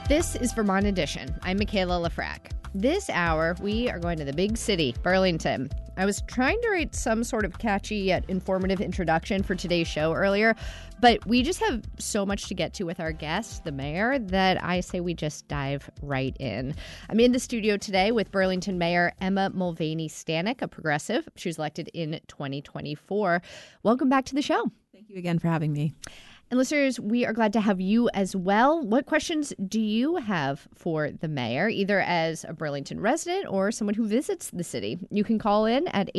This is Vermont Edition. I'm Michaela Lafrac. This hour, we are going to the big city, Burlington. I was trying to write some sort of catchy yet informative introduction for today's show earlier, but we just have so much to get to with our guest, the mayor, that I say we just dive right in. I'm in the studio today with Burlington Mayor Emma Mulvaney Stanek, a progressive. She was elected in 2024. Welcome back to the show. Thank you again for having me. And listeners, we are glad to have you as well. What questions do you have for the mayor, either as a Burlington resident or someone who visits the city? You can call in at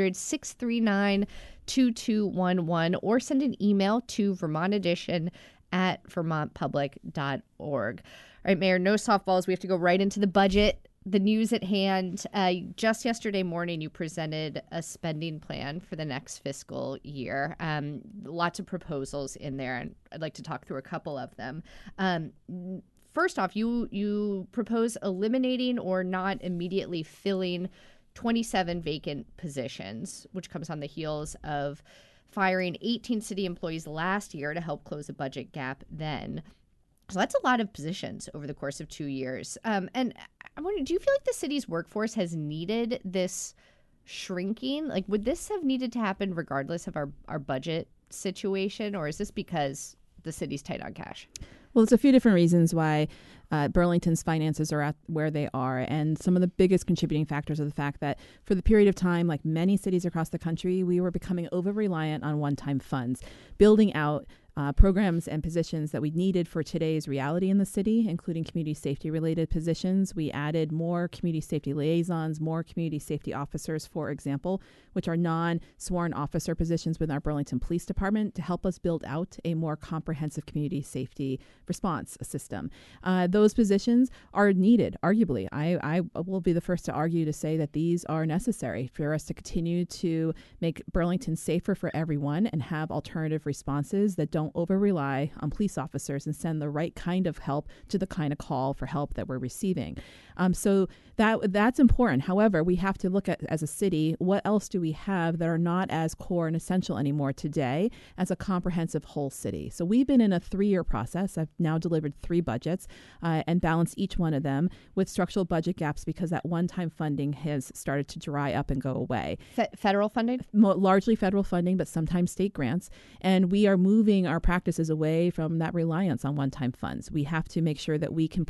800-639-2211 or send an email to vermontedition@vermontpublic.org. All right, Mayor, no softballs. We have to go right into the budget. The news at hand. Just yesterday morning, you presented a spending plan for the next fiscal year. Lots of proposals in there, and I'd like to talk through a couple of them. First off, you propose eliminating or not immediately filling 27 vacant positions, which comes on the heels of firing 18 city employees last year to help close a budget gap then. So that's a lot of positions over the course of 2 years. And I wonder, do you feel like the city's workforce has needed this shrinking? Like, would this have needed to happen regardless of our budget situation, or is this because the city's tight on cash? Well, it's a few different reasons why Burlington's finances are at where they are. And some of the biggest contributing factors are the fact that for the period of time, like many cities across the country, we were becoming over-reliant on one-time funds, building out programs and positions that we needed for today's reality in the city, including community safety related positions. We added more community safety liaisons, more community safety officers, for example, which are non-sworn officer positions within our Burlington Police Department to help us build out a more comprehensive community safety response system. Those positions are needed, arguably. I will be the first to argue to say that these are necessary for us to continue to make Burlington safer for everyone and have alternative responses that don't over-rely on police officers and send the right kind of help to the kind of call for help that we're receiving. So that's important. However, we have to look at, as a city, what else do we have that are not as core and essential anymore today as a comprehensive whole city? So we've been in a 3-year process. I've now delivered 3 budgets and balanced each one of them with structural budget gaps because that one-time funding has started to dry up and go away. Federal funding? Largely federal funding, but sometimes state grants. And we are moving our practices away from that reliance on one-time funds. We have to make sure that we can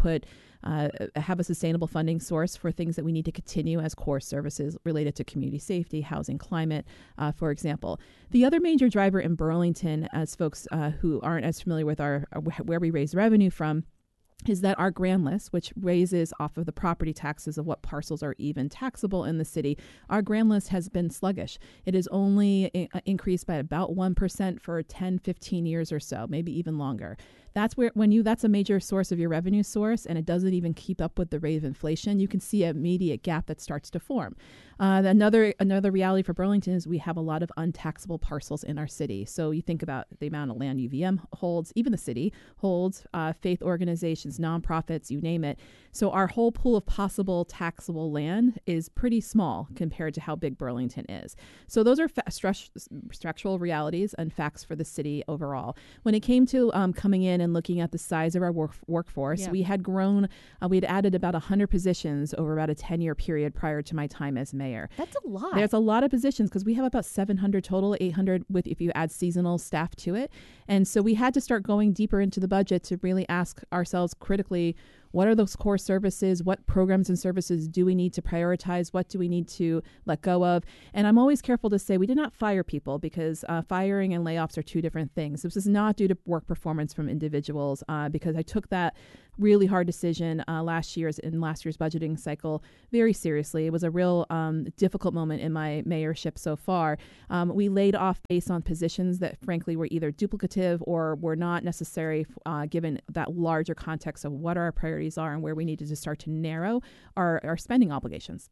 have a sustainable funding source for things that we need to continue as core services related to community safety, housing, climate, for example. The other major driver in Burlington, as folks who aren't as familiar with where we raise revenue from, is that our grand list, which raises off of the property taxes of what parcels are even taxable in the city, our grand list has been sluggish. It has only increased by about 1% for 10, 15 years or so, maybe even longer. That's that's a major source of your revenue source, and it doesn't even keep up with the rate of inflation. You can see an immediate gap that starts to form. Another reality for Burlington is we have a lot of untaxable parcels in our city. So you think about the amount of land UVM holds, even the city holds, faith organizations, nonprofits, you name it. So our whole pool of possible taxable land is pretty small compared to how big Burlington is. So those are structural realities and facts for the city overall. When it came to coming in and looking at the size of our workforce, we had grown, we had added about 100 positions over about a 10-year period prior to my time as mayor. That's a lot. There's a lot of positions because we have about 700 total, 800 if you add seasonal staff to it. And so we had to start going deeper into the budget to really ask ourselves critically, what are those core services? What programs and services do we need to prioritize? What do we need to let go of? And I'm always careful to say we did not fire people because firing and layoffs are two different things. This is not due to work performance from individuals because I took that really hard decision last year's budgeting cycle very seriously. It was a real difficult moment in my mayorship so far. We laid off based on positions that frankly were either duplicative or were not necessary given that larger context of what our priorities are and where we needed to start to narrow our spending obligations.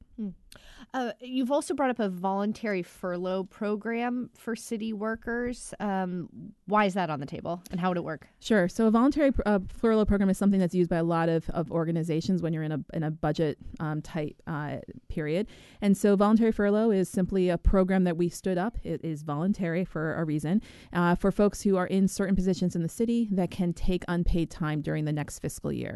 You've also brought up a voluntary furlough program for city workers. Why is that on the table and how would it work? Sure. So a voluntary furlough program is something that's used by a lot of organizations when you're in a budget tight period. And so voluntary furlough is simply a program that we stood up. It is voluntary for a reason for folks who are in certain positions in the city that can take unpaid time during the next fiscal year.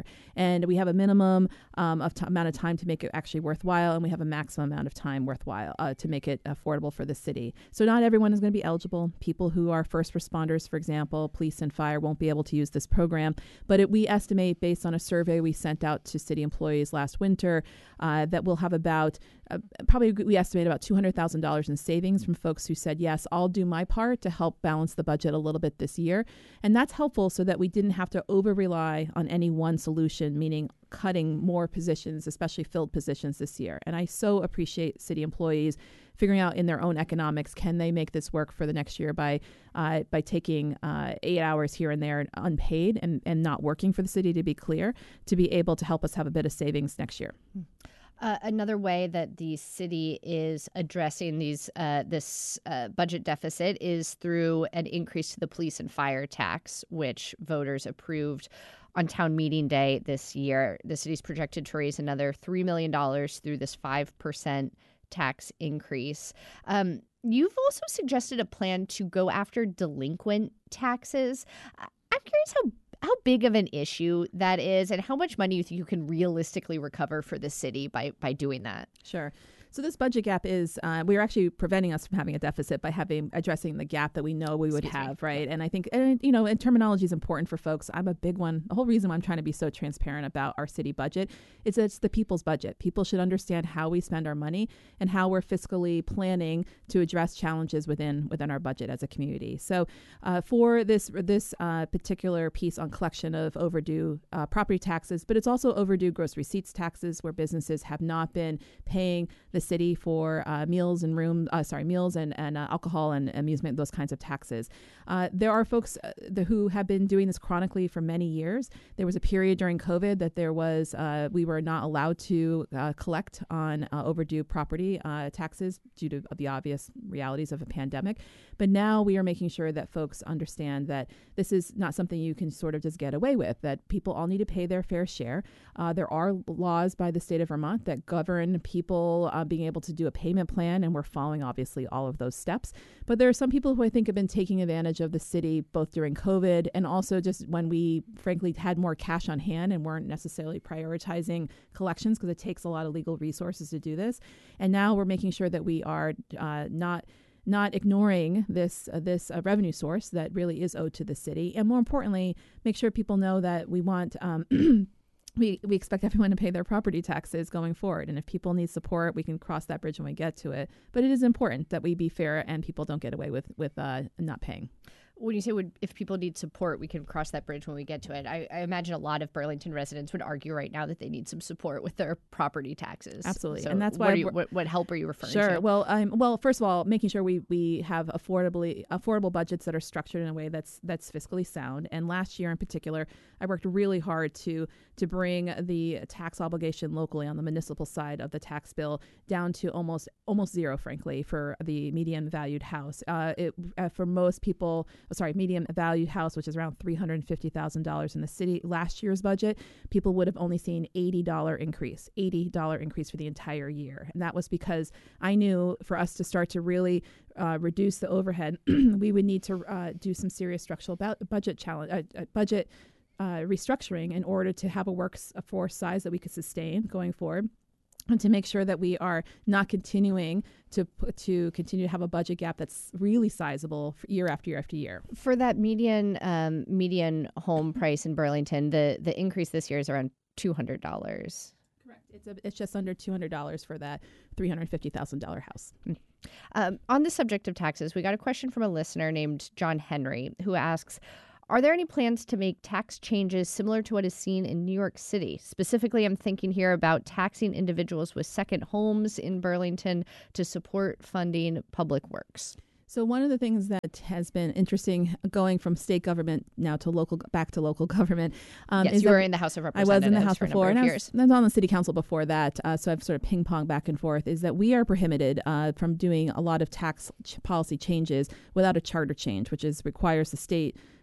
And we have a minimum amount of time to make it actually worthwhile, and we have a maximum amount of time worthwhile to make it affordable for the city. So not everyone is going to be eligible. People who are first responders, for example, police and fire, won't be able to use this program. But we estimate, based on a survey we sent out to city employees last winter, that we'll have about we estimate about $200,000 in savings from folks who said, yes, I'll do my part to help balance the budget a little bit this year. And that's helpful so that we didn't have to over-rely on any one solution, meaning cutting more positions, especially filled positions this year. And I so appreciate city employees figuring out in their own economics, can they make this work for the next year by taking 8 hours here and there unpaid and not working for the city, to be clear, to be able to help us have a bit of savings next year. Another way that the city is addressing this budget deficit is through an increase to the police and fire tax, which voters approved on town meeting day this year. The city's projected to raise another $3 million through this 5% tax increase. You've also suggested a plan to go after delinquent taxes. I'm curious how big of an issue that is and how much money you think you can realistically recover for the city by doing that. Sure. So this budget gap is, we're actually preventing us from having a deficit by addressing the gap that we know we would have, right? And I think, and terminology is important for folks. I'm a big one. The whole reason why I'm trying to be so transparent about our city budget is that it's the people's budget. People should understand how we spend our money and how we're fiscally planning to address challenges within our budget as a community. So for this particular piece on collection of overdue property taxes, but it's also overdue gross receipts taxes where businesses have not been paying the city for meals and alcohol and amusement, those kinds of taxes. There are folks who have been doing this chronically for many years. There was a period during COVID that we were not allowed to collect on overdue property taxes due to the obvious realities of a pandemic. But now we are making sure that folks understand that this is not something you can sort of just get away with, that people all need to pay their fair share. There are laws by the state of Vermont that govern people being able to do a payment plan, and we're following, obviously, all of those steps. But there are some people who I think have been taking advantage of the city both during COVID and also just when we, frankly, had more cash on hand and weren't necessarily prioritizing collections because it takes a lot of legal resources to do this. And now we're making sure that we are not ignoring this revenue source that really is owed to the city. And more importantly, make sure people know that we want we expect everyone to pay their property taxes going forward. And if people need support, we can cross that bridge when we get to it. But it is important that we be fair and people don't get away with not paying. When you say if people need support, we can cross that bridge when we get to it. I imagine a lot of Burlington residents would argue right now that they need some support with their property taxes. Absolutely. So and that's why what help are you referring to? Sure. Well, first of all, making sure we have affordable budgets that are structured in a way that's fiscally sound. And last year in particular, I worked really hard to bring the tax obligation locally on the municipal side of the tax bill down to almost zero, frankly, for the median valued house. For most people, median valued house, which is around $350,000 in the city. Last year's budget, people would have only seen $80 increase for the entire year. And that was because I knew for us to start to really reduce the overhead, we would need to do some serious structural budget restructuring in order to have a workforce size that we could sustain going forward, and to make sure that we are not continuing to continue to have a budget gap that's really sizable for year after year after year. For that median home price in Burlington, the increase this year is around $200. Correct. It's just under $200 for that $350,000 house. On the subject of taxes, we got a question from a listener named John Henry who asks, are there any plans to make tax changes similar to what is seen in New York City? Specifically, I'm thinking here about taxing individuals with second homes in Burlington to support funding public works. So one of the things that has been interesting going from state government now to back to local government. Yes, you were in the House of Representatives. I was in the House before, and I was on the city council before that. So I've sort of ping pong back and forth, is that we are prohibited from doing a lot of tax policy changes without a charter change, which requires the state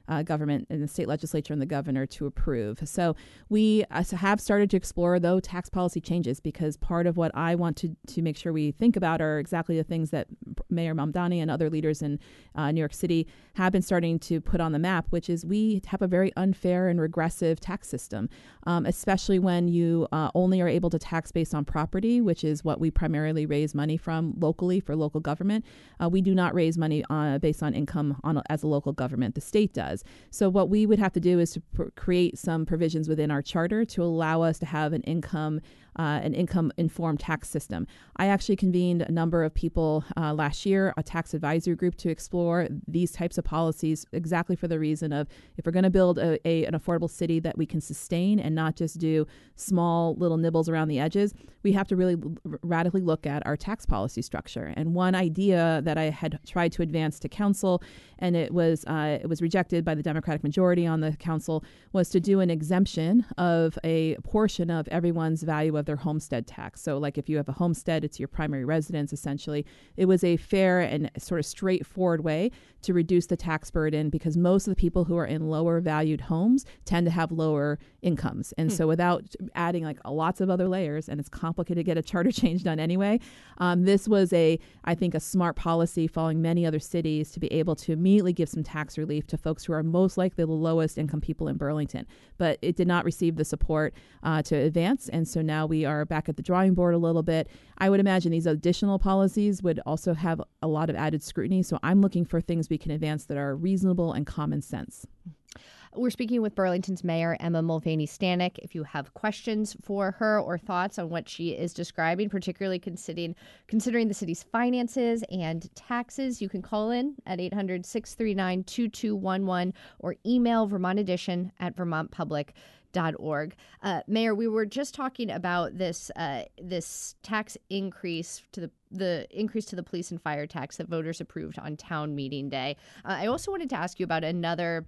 government and the state legislature and the governor to approve. So we have started to explore, though, tax policy changes, because part of what I want to make sure we think about are exactly the things that Mayor Mamdani and other leaders in New York City have been starting to put on the map, which is we have a very unfair and regressive tax system, especially when you only are able to tax based on property, which is what we primarily raise money from locally for local government. We do not raise money based on income as a local government. The state does. So what we would have to do is to create some provisions within our charter to allow us to have an income informed tax system. I actually convened a number of people last year, a tax advisory group, to explore these types of policies exactly for the reason of, if we're going to build an affordable city that we can sustain and not just do small little nibbles around the edges, we have to really radically look at our tax policy structure. And one idea that I had tried to advance to council, and it was rejected by the Democratic majority on the council, was to do an exemption of a portion of everyone's value of their homestead tax. So like if you have a homestead, it's your primary residence, essentially. It was a fair and sort of straightforward way to reduce the tax burden, because most of the people who are in lower valued homes tend to have lower incomes. And so without adding like lots of other layers, and it's complicated to get a charter change done anyway, this was I think a smart policy following many other cities to be able to immediately give some tax relief to folks who are most likely the lowest income people in Burlington. But it did not receive the support to advance. And so now we are back at the drawing board a little bit. I would imagine these additional policies would also have a lot of added scrutiny. So I'm looking for things we can advance that are reasonable and common sense. We're speaking with Burlington's Mayor, Emma Mulvaney Stanek. If you have questions for her or thoughts on what she is describing, particularly considering the city's finances and taxes, you can call in at 800-639-2211 or email vermontedition@vermontpublic.org. Mayor, we were just talking about this tax increase to the increase to the police and fire tax that voters approved on town meeting day. I also wanted to ask you about another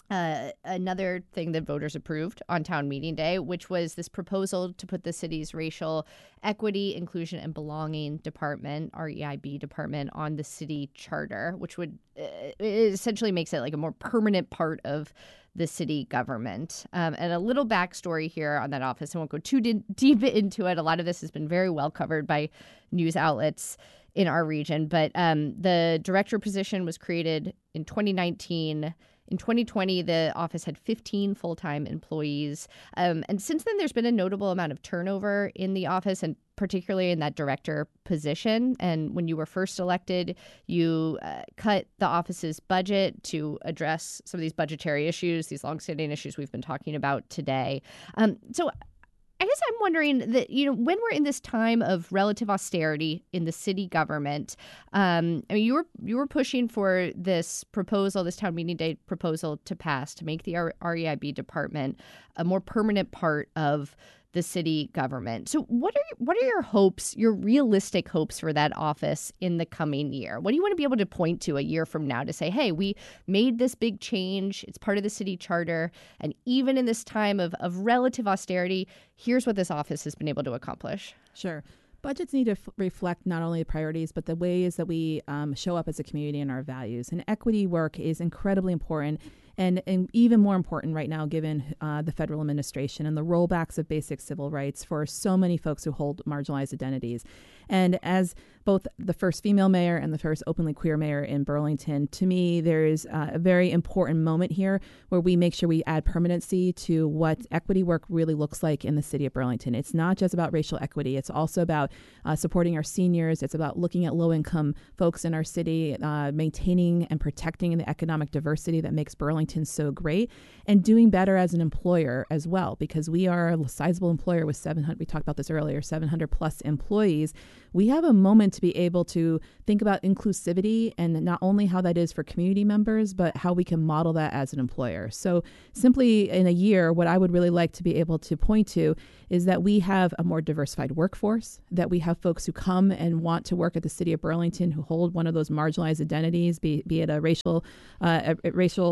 thing that voters approved on town meeting day, which was this proposal to put the city's racial equity, inclusion, and belonging department, REIB department, on the city charter, which would it essentially makes it like a more permanent part of the city government. And a little backstory here on that office. I won't go too deep into it. A lot of this has been very well covered by news outlets in our region. But the director position was created in 2019. In 2020, the office had 15 full-time employees. And since then, there's been a notable amount of turnover in the office, and particularly in that director position. And when you were first elected, you cut the office's budget to address some of these budgetary issues, these longstanding issues we've been talking about today. So I guess I'm wondering that, when we're in this time of relative austerity in the city government, I mean, you were pushing for this proposal, this town meeting day proposal to pass, to make the REIB department a more permanent part of the city government. So what are your hopes, your realistic hopes for that office in the coming year? What do you want to be able to point to a year from now to say, hey, we made this big change, it's part of the city charter, and even in this time of relative austerity, here's what this office has been able to accomplish? Sure. Budgets need to reflect not only the priorities, but the ways that we show up as a community and our values. And equity work is incredibly important, and even more important right now, given the federal administration and the rollbacks of basic civil rights for so many folks who hold marginalized identities. And as both the first female mayor and the first openly queer mayor in Burlington, to me, there is a very important moment here where we make sure we add permanency to what equity work really looks like in the city of Burlington. It's not just about racial equity. It's also about supporting our seniors. It's about looking at low-income folks in our city, maintaining and protecting the economic diversity that makes Burlington so great, and doing better as an employer as well, because we are a sizable employer with 700, we talked about this earlier, 700 plus employees. We have a moment to be able to think about inclusivity, and not only how that is for community members, but how we can model that as an employer. So simply in a year, what I would really like to be able to point to is that we have a more diversified workforce, that we have folks who come and want to work at the city of Burlington who hold one of those marginalized identities, be it a racial identity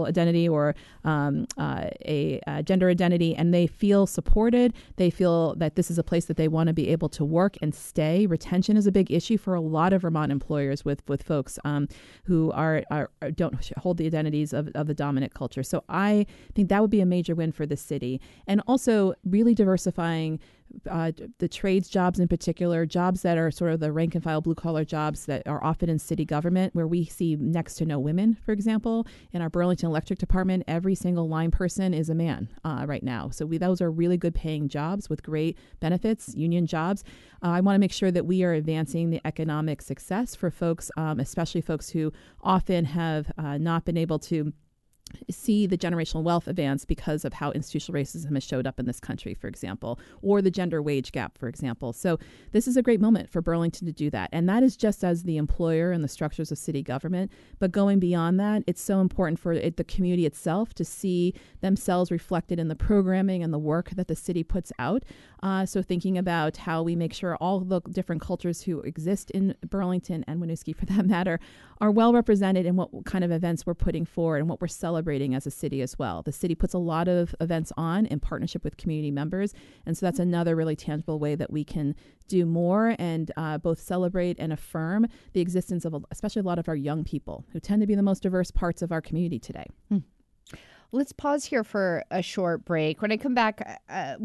non-binary or a gender identity, and they feel supported. They feel that this is a place that they want to be able to work and stay. Retention is a big issue for a lot of Vermont employers with folks who don't hold the identities of the dominant culture. So I think that would be a major win for the city, and also really diversifying the trades jobs, in particular, jobs that are sort of the rank and file blue collar jobs that are often in city government, where we see next to no women. For example, in our Burlington Electric Department, every single line person is a man right now. So those are really good paying jobs with great benefits, union jobs. I want to make sure that we are advancing the economic success for folks, especially folks who often have not been able to see the generational wealth advance because of how institutional racism has showed up in this country, for example, or the gender wage gap, for example. So this is a great moment for Burlington to do that. And that is just as the employer and the structures of city government. But going beyond that, it's so important for the community itself to see themselves reflected in the programming and the work that the city puts out. So thinking about how we make sure all the different cultures who exist in Burlington and Winooski, for that matter, are well represented in what kind of events we're putting forward and what we're celebrating as a city as well. The city puts a lot of events on in partnership with community members. And so that's another really tangible way that we can do more and both celebrate and affirm the existence of especially a lot of our young people who tend to be the most diverse parts of our community today. Let's pause here for a short break. When we come back,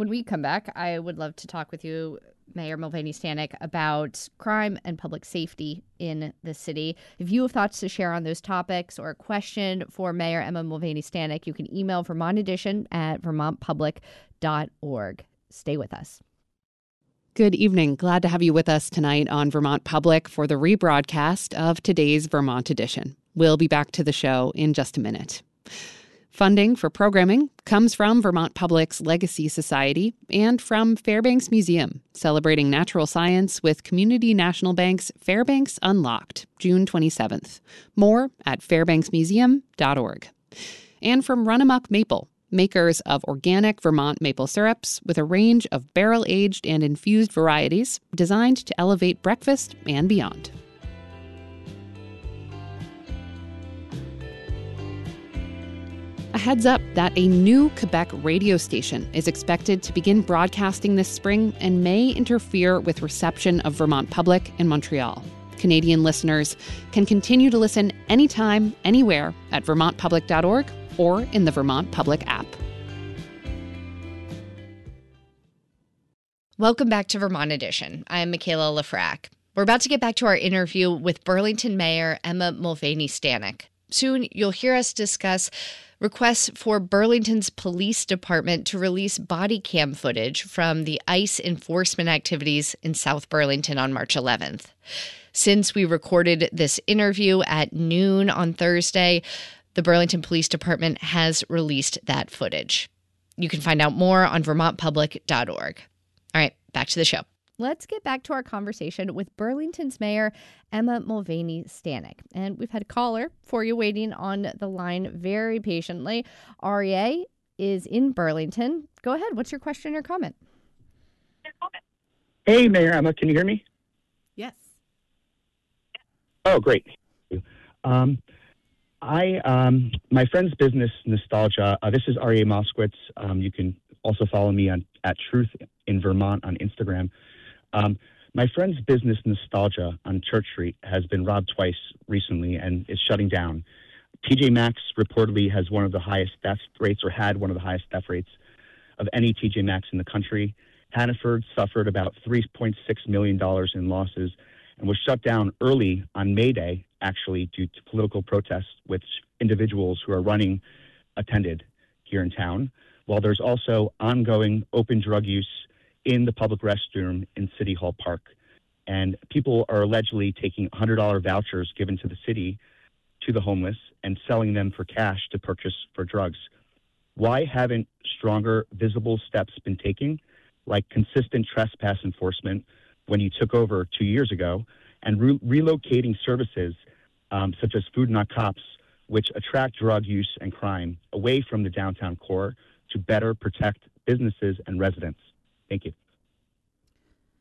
I would love to talk with you, Mayor Mulvaney Stanek, about crime and public safety in the city. If you have thoughts to share on those topics or a question for Mayor Emma Mulvaney Stanek, you can email Vermont Edition at vermontpublic.org. Stay with us. Good evening. Glad to have you with us tonight on Vermont Public for the rebroadcast of today's Vermont Edition. We'll be back to the show in just a minute. Funding for programming comes from Vermont Public's Legacy Society and from Fairbanks Museum, celebrating natural science with Community National Bank's Fairbanks Unlocked, June 27th. More at fairbanksmuseum.org. And from Run Amok Maple, makers of organic Vermont maple syrups with a range of barrel-aged and infused varieties designed to elevate breakfast and beyond. A heads up that a new Quebec radio station is expected to begin broadcasting this spring and may interfere with reception of Vermont Public in Montreal. Canadian listeners can continue to listen anytime, anywhere at vermontpublic.org or in the Vermont Public app. Welcome back to Vermont Edition. I'm Michaela Lafrac. We're about to get back to our interview with Burlington Mayor Emma Mulvaney Stanek. Soon, you'll hear us discuss requests for Burlington's police department to release body cam footage from the ICE enforcement activities in South Burlington on March 11th. Since we recorded this interview at noon on Thursday, the Burlington Police Department has released that footage. You can find out more on vermontpublic.org. All right, back to the show. Let's get back to our conversation with Burlington's Mayor Emma Mulvaney Stanek. And we've had a caller for you waiting on the line very patiently. REA is in Burlington. Go ahead. What's your question or comment? Hey, Mayor Emma, can you hear me? Yes. Oh, great. My friend's business, Nostalgia. This is REA Moskowitz. You can also follow me at Truth in Vermont on Instagram. My friend's business, Nostalgia, on Church Street has been robbed twice recently and is shutting down. TJ Maxx reportedly has one of the highest theft rates, or had one of the highest theft rates of any TJ Maxx in the country. Hannaford suffered about $3.6 million in losses and was shut down early on May Day, actually, due to political protests, which individuals who are running attended here in town. While there's also ongoing open drug use in the public restroom in City Hall Park. And people are allegedly taking $100 vouchers given to the city to the homeless and selling them for cash to purchase for drugs. Why haven't stronger, visible steps been taken, like consistent trespass enforcement when you took over 2 years ago, and relocating services such as Food Not Cops, which attract drug use and crime away from the downtown core to better protect businesses and residents? Thank you.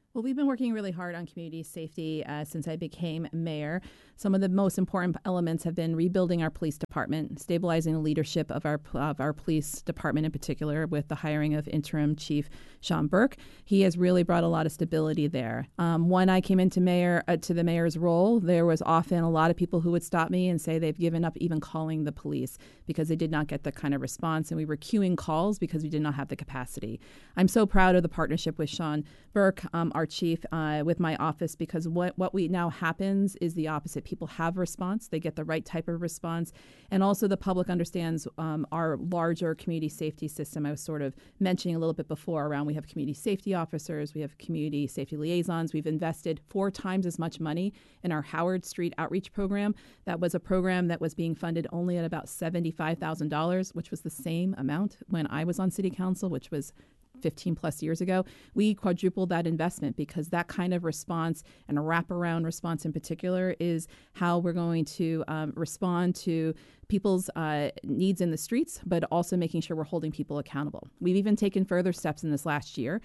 Well, we've been working really hard on community safety since I became mayor. Some of the most important elements have been rebuilding our police department, stabilizing the leadership of our police department in particular with the hiring of interim chief Sean Burke. He has really brought a lot of stability there. When I came into to the mayor's role, there was often a lot of people who would stop me and say they've given up even calling the police because they did not get the kind of response, and we were queuing calls because we did not have the capacity. I'm so proud of the partnership with Sean Burke, our chief, with my office, because what we now happens is the opposite. People have response. They get the right type of response. And also the public understands our larger community safety system. I was sort of mentioning a little bit before around we have community safety officers, we have community safety liaisons. We've invested 4 times as much money in our Howard Street outreach program. That was a program that was being funded only at about $75,000, which was the same amount when I was on city council, which was 15 plus years ago. We quadrupled that investment because that kind of response, and a wraparound response in particular, is how we're going to respond to people's needs in the streets, but also making sure we're holding people accountable. We've even taken further steps in this last year.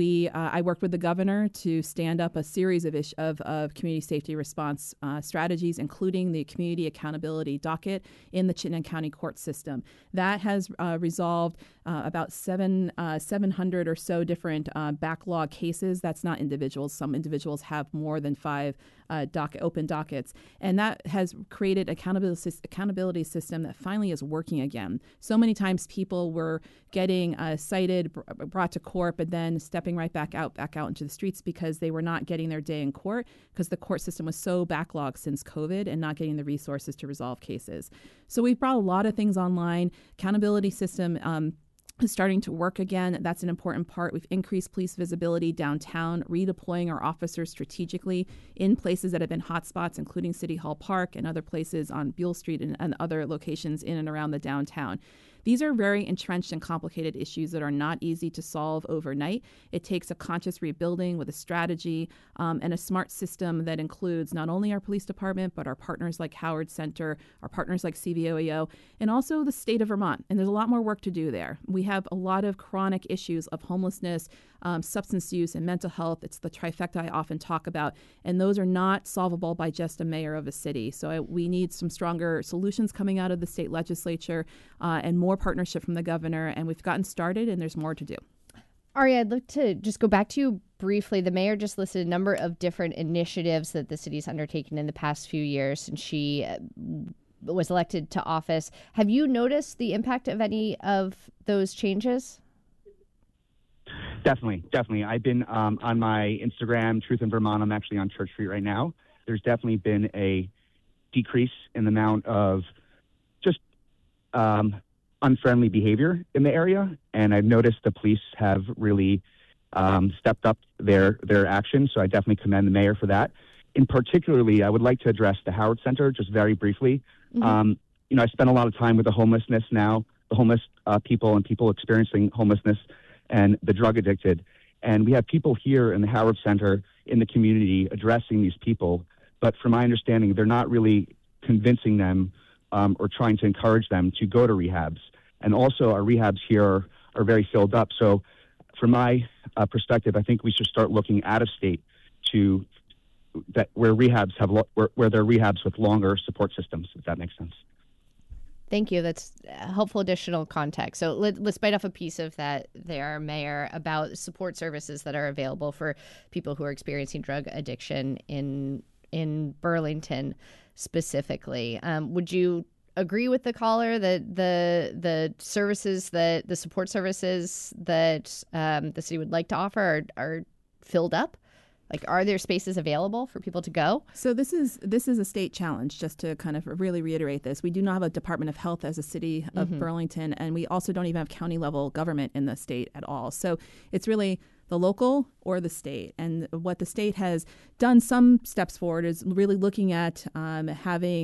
I worked with the governor to stand up a series of community safety response strategies, including the community accountability docket in the Chittenden County court system. That has resolved about 700 or so different backlog cases. That's not individuals. Some individuals have more than 5 open dockets. And that has created accountability system that finally is working again. So many times people were getting cited, brought to court, but then stepping right back out into the streets because they were not getting their day in court because the court system was so backlogged since COVID and not getting the resources to resolve cases. So we've brought a lot of things online. Accountability system is starting to work again. That's an important part. We've increased police visibility downtown, redeploying our officers strategically in places that have been hotspots, including City Hall Park and other places on Buell Street and other locations in and around the downtown. These are very entrenched and complicated issues that are not easy to solve overnight. It takes a conscious rebuilding with a strategy and a smart system that includes not only our police department, but our partners like Howard Center, our partners like CVOEO, and also the state of Vermont. And there's a lot more work to do there. We have a lot of chronic issues of homelessness, substance use, and mental health. It's the trifecta I often talk about. And those are not solvable by just a mayor of a city. So we need some stronger solutions coming out of the state legislature and more partnership from the governor. And we've gotten started, and there's more to do. Ari, I'd love to just go back to you briefly. The mayor just listed a number of different initiatives that the city's undertaken in the past few years since she was elected to office. Have you noticed the impact of any of those changes? Definitely. I've been on my Instagram, Truth in Vermont. I'm actually on Church Street right now. There's definitely been a decrease in the amount of just unfriendly behavior in the area, and I've noticed the police have really stepped up their action. So I definitely commend the mayor for that. In particularly, I would like to address the Howard Center just very briefly. Mm-hmm. I spend a lot of time with the homeless people and people experiencing homelessness and the drug addicted. And we have people here in the Howard Center in the community addressing these people. But from my understanding, they're not really convincing them or trying to encourage them to go to rehabs. And also our rehabs here are very filled up. So from my perspective, I think we should start looking out of state to that where rehabs have where there are rehabs with longer support systems, if that makes sense. Thank you. That's helpful additional context. So let's bite off a piece of that there, Mayor, about support services that are available for people who are experiencing drug addiction in Burlington specifically. Would you agree with the caller that the services that the support services that the city would like to offer are filled up? Like, are there spaces available for people to go? So this is a state challenge, just to kind of really reiterate this. We do not have a Department of Health as a city of Burlington, and we also don't even have county level government in the state at all. So it's really the local or the state. And what the state has done some steps forward is really looking at having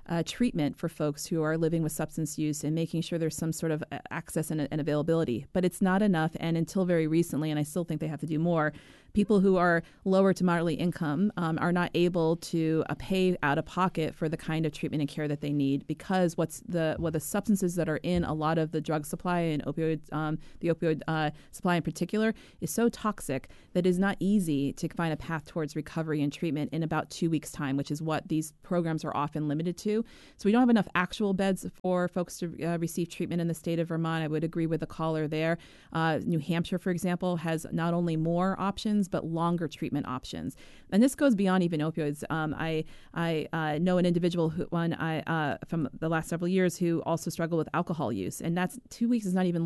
treatment for folks who are living with substance use and making sure there's some sort of access and availability. But it's not enough. And until very recently, and I still think they have to do more, people who are lower to moderately income are not able to pay out of pocket for the kind of treatment and care that they need, because the substances that are in a lot of the drug supply and the opioid supply in particular is so toxic that it is not easy to find a path towards recovery and treatment in about 2 weeks' time, which is what these programs are often limited to. So we don't have enough actual beds for folks to receive treatment in the state of Vermont. I would agree with the caller there. New Hampshire, for example, has not only more options, but longer treatment options. And this goes beyond even opioids. I know an individual from the last several years who also struggled with alcohol use, and that's 2 weeks is not even